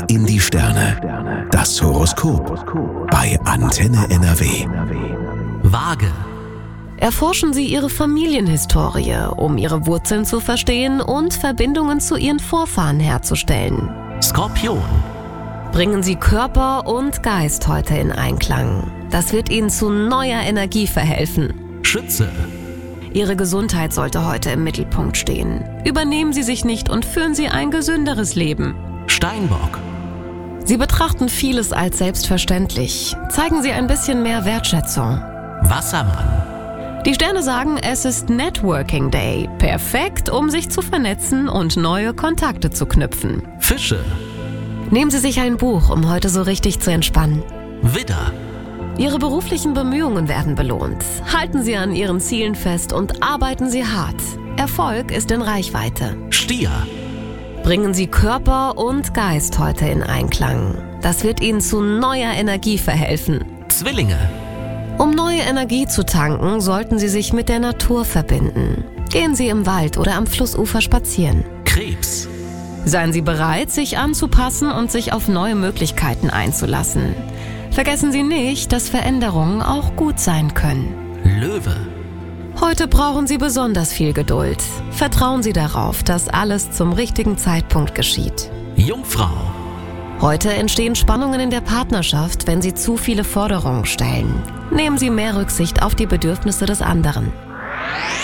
in die Sterne. Das Horoskop bei Antenne NRW. Waage. Erforschen Sie Ihre Familienhistorie, um Ihre Wurzeln zu verstehen und Verbindungen zu Ihren Vorfahren herzustellen. Skorpion. Bringen Sie Körper und Geist heute in Einklang. Das wird Ihnen zu neuer Energie verhelfen. Schütze. Ihre Gesundheit sollte heute im Mittelpunkt stehen. Übernehmen Sie sich nicht und führen Sie ein gesünderes Leben. Steinbock. Sie betrachten vieles als selbstverständlich. Zeigen Sie ein bisschen mehr Wertschätzung. Wassermann. Die Sterne sagen, es ist Networking Day. Perfekt, um sich zu vernetzen und neue Kontakte zu knüpfen. Fische. Nehmen Sie sich ein Buch, um heute so richtig zu entspannen. Widder. Ihre beruflichen Bemühungen werden belohnt. Halten Sie an Ihren Zielen fest und arbeiten Sie hart. Erfolg ist in Reichweite. Stier. Bringen Sie Körper und Geist heute in Einklang. Das wird Ihnen zu neuer Energie verhelfen. Zwillinge. Um neue Energie zu tanken, sollten Sie sich mit der Natur verbinden. Gehen Sie im Wald oder am Flussufer spazieren. Krebs. Seien Sie bereit, sich anzupassen und sich auf neue Möglichkeiten einzulassen. Vergessen Sie nicht, dass Veränderungen auch gut sein können. Löwe. Heute brauchen Sie besonders viel Geduld. Vertrauen Sie darauf, dass alles zum richtigen Zeitpunkt geschieht. Jungfrau. Heute entstehen Spannungen in der Partnerschaft, wenn Sie zu viele Forderungen stellen. Nehmen Sie mehr Rücksicht auf die Bedürfnisse des anderen.